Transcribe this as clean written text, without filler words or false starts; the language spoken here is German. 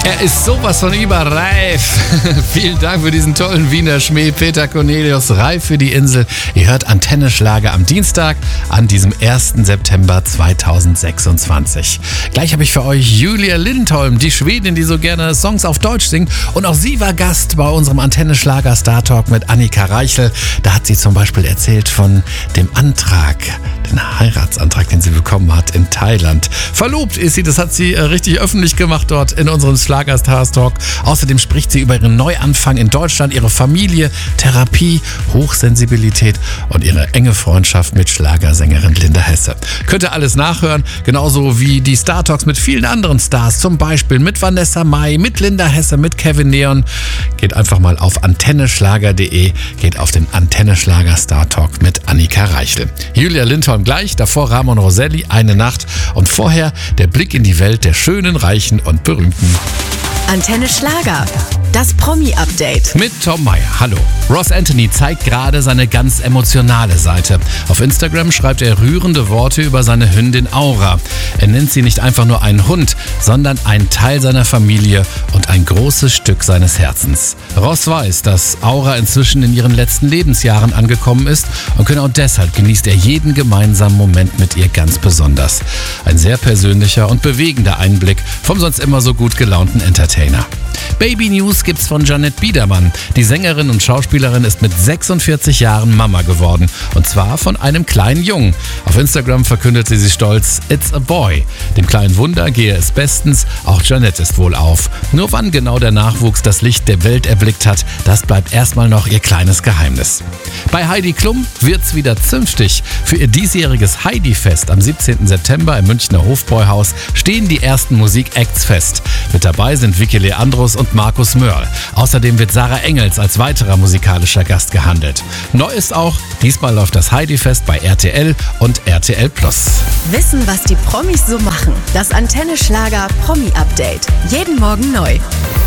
Er ist sowas von überreif. Vielen Dank für diesen tollen Wiener Schmäh, Peter Cornelius, reif für die Insel. Ihr hört Antenne Schlager am Dienstag, an diesem 1. September 2026. Gleich habe ich für euch Julia Lindholm, die Schwedin, die so gerne Songs auf Deutsch singt. Und auch sie war Gast bei unserem Antenne Schlager Star Talk mit Annika Reichel. Da hat sie zum Beispiel erzählt von dem Antrag, den Heiratsantrag, den sie bekommen hat in Thailand. Verlobt ist sie, das hat sie richtig öffentlich gemacht dort in unserem Schlager Star Talk. Außerdem spricht sie über ihren Neuanfang in Deutschland, ihre Familie, Therapie, Hochsensibilität und ihre enge Freundschaft mit Schlagersängerin Linda Hesse. Könnt ihr alles nachhören, genauso wie die Star Talks mit vielen anderen Stars, zum Beispiel mit Vanessa Mai, mit Linda Hesse, mit Kevin Neon. Geht einfach mal auf antenneschlager.de, geht auf den Antenne Schlager Star Talk mit Annika Reichel. Julia Lindholm gleich, davor Ramon Roselli, Eine Nacht und vorher der Blick in die Welt der Schönen, Reichen und Berühmten. Antenne Schlager, das Promi-Update. Mit Tom Meyer. Hallo. Ross Anthony zeigt gerade seine ganz emotionale Seite. Auf Instagram schreibt er rührende Worte über seine Hündin Aura. Er nennt sie nicht einfach nur einen Hund, sondern einen Teil seiner Familie und ein großes Stück seines Herzens. Ross weiß, dass Aura inzwischen in ihren letzten Lebensjahren angekommen ist und genau deshalb genießt er jeden gemeinsamen Moment mit ihr ganz besonders. Ein sehr persönlicher und bewegender Einblick vom sonst immer so gut gelaunten Entertainer. Baby News gibt's von Jeanette Biedermann. Die Sängerin und Schauspielerin ist mit 46 Jahren Mama geworden. Und zwar von einem kleinen Jungen. Auf Instagram verkündete sie stolz, "It's a boy". Dem kleinen Wunder gehe es bestens, auch Jeanette ist wohlauf. Nur wann genau der Nachwuchs das Licht der Welt erblickt hat, das bleibt erstmal noch ihr kleines Geheimnis. Bei Heidi Klum wird's wieder zünftig. Für ihr diesjähriges Heidi-Fest am 17. September im Münchner Hofbräuhaus stehen die ersten Musik-Acts fest. Mit dabei sind Vicky Leandros und Markus Mörl. Außerdem wird Sarah Engels als weiterer musikalischer Gast gehandelt. Neu ist auch, diesmal läuft das Heidi-Fest bei RTL und RTL+. Wissen, was die Promis so machen. Das Antenne Schlager Promi-Update. Jeden Morgen neu.